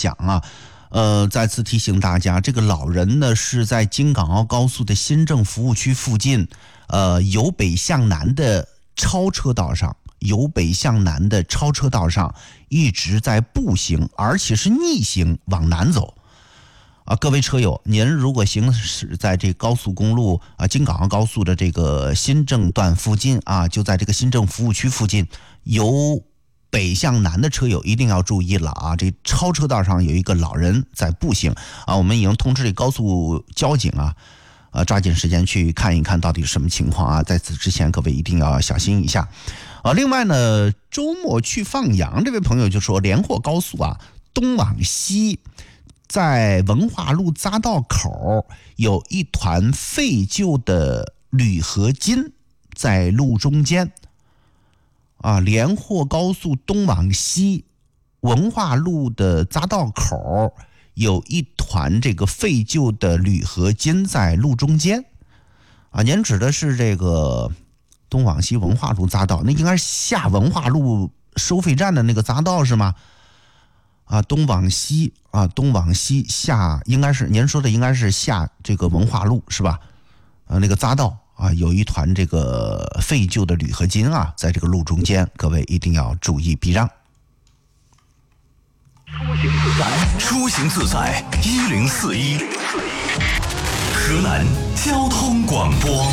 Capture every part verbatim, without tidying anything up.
讲啊，呃，再次提醒大家，这个老人呢是在京港澳高速的新郑服务区附近，呃，由北向南的超车道上，由北向南的超车道上一直在步行，而且是逆行往南走。啊，各位车友，您如果行驶在这高速公路啊，京港澳高速的这个新郑段附近啊，就在这个新郑服务区附近，由北向南的车友一定要注意了啊！这超车道上有一个老人在步行啊，我们已经通知这高速交警啊，呃，抓紧时间去看一看到底是什么情况啊！在此之前，各位一定要小心一下啊！另外呢，周末去放羊，这位朋友就说，连霍高速啊，东往西。在文化路匝道口有一团废旧的铝合金在路中间啊，连霍高速东往西文化路的匝道口有一团这个废旧的铝合金在路中间啊，您指的是这个东往西文化路匝道，那应该是下文化路收费站的那个匝道是吗？啊，东往西啊，东往西下，应该是您说的应该是下这个文化路是吧？啊，那个匝道啊，有一团这个废旧的铝合金啊，在这个路中间，各位一定要注意避让。 出行自在，出行自在，一零四一，河南交通广播。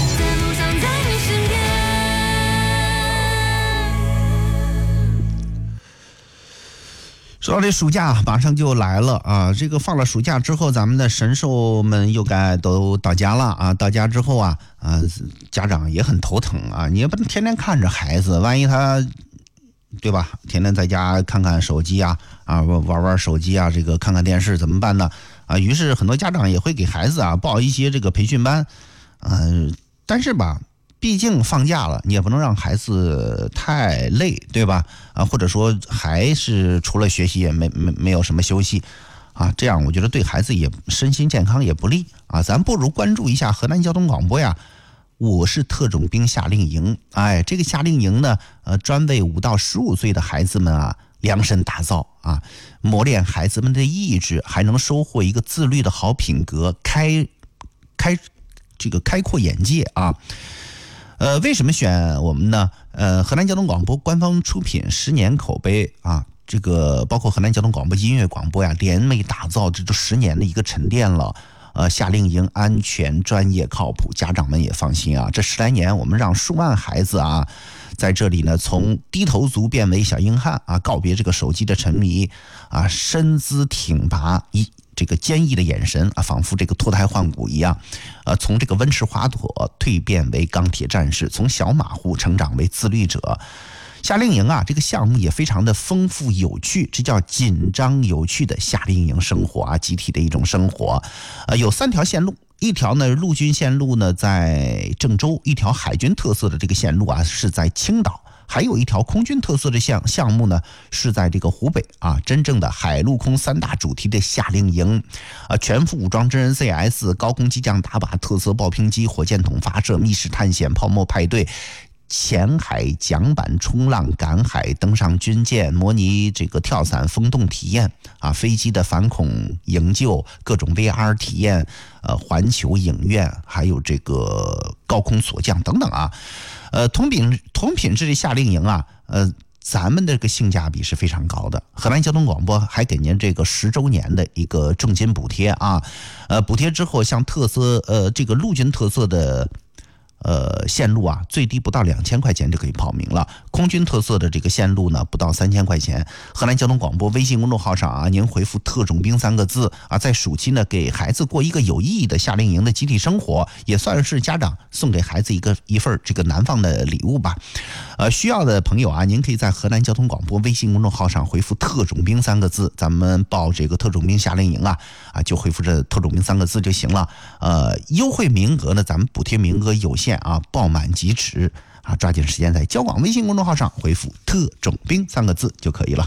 说到这暑假马上就来了啊，这个放了暑假之后，咱们的神兽们又该都到家了啊。到家之后啊，啊，家长也很头疼啊，你也不能天天看着孩子，万一他，对吧？天天在家看看手机啊，啊，玩玩手机啊，这个看看电视怎么办呢？啊，于是很多家长也会给孩子啊报一些这个培训班，嗯、呃，但是吧。毕竟放假了，你也不能让孩子太累，对吧？啊，或者说还是除了学习也没没没有什么休息，啊，这样我觉得对孩子也身心健康也不利啊。咱不如关注一下河南交通广播呀，我是特种兵夏令营。哎，这个夏令营呢，呃，专为五到十五岁的孩子们啊量身打造啊，磨练孩子们的意志，还能收获一个自律的好品格，开开这个开阔眼界啊。呃，为什么选我们呢？呃，河南交通广播官方出品十年口碑啊，这个包括河南交通广播音乐广播呀，联袂打造这都十年的一个沉淀了。呃，夏令营安全、专业、靠谱，家长们也放心啊。这十来年，我们让数万孩子啊，在这里呢，从低头族变为小硬汉啊，告别这个手机的沉迷啊，身姿挺拔一。这个坚毅的眼神啊，仿佛这个脱胎换骨一样，呃，从这个温室花朵蜕变为钢铁战士，从小马虎成长为自律者。夏令营啊，这个项目也非常的丰富有趣，这叫紧张有趣的夏令营生活啊，集体的一种生活。呃，有三条线路，一条呢陆军线路呢在郑州，一条海军特色的这个线路啊是在青岛。还有一条空军特色的项项目呢，是在这个湖北啊，真正的海陆空三大主题的夏令营，啊，全副武装真人 C S、高空机降打靶、特色爆屏机、火箭筒发射、密室探险、泡沫派对、潜海桨板冲浪、赶海、登上军舰、模拟这个跳伞风洞体验啊，飞机的反恐营救、各种 V R 体验、呃，环球影院，还有这个高空锁降等等啊。呃，同品同品质的夏令营啊，呃，咱们的这个性价比是非常高的。河南交通广播还给您这个十周年的一个重金补贴啊，呃，补贴之后，像特色呃这个陆军特色的呃线路啊，最低不到两千块钱就可以报名了。空军特色的这个线路呢，不到三千块钱。河南交通广播微信公众号上啊，您回复"特种兵"三个字啊，在暑期呢给孩子过一个有意义的夏令营的集体生活，也算是家长送给孩子一个一份这个难忘的礼物吧。呃，需要的朋友啊，您可以在河南交通广播微信公众号上回复"特种兵"三个字，咱们报这个特种兵夏令营啊啊，就回复这"特种兵"三个字就行了。呃，优惠名额呢，咱们补贴名额有限啊，报满即止啊，抓紧时间在交广微信公众号上回复"特种兵"三个字就可以了。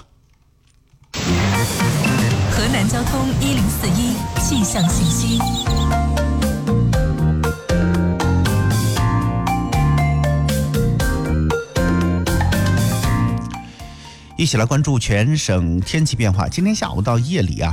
河南交通一零四一气象信息。 一起来关注全省天气变化。今天下午到夜里啊，